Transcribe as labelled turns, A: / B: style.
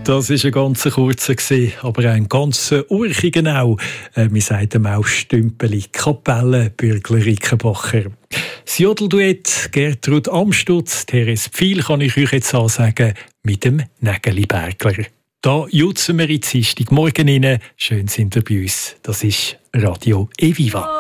A: Das war ein ganz kurzer, aber ein ganz urchiger auch. Wir sagen dem auch Stümpeli, Kapelle, Bürgler Rickenbacher. Das Jodelduett Gertrud Amstutz, Therese Pfeil kann ich euch jetzt ansagen, mit dem Nägeli-Bergler. Da jutzen wir in Dienstagmorgen rein. Schön sind ihr bei uns. Das ist Radio Eviva.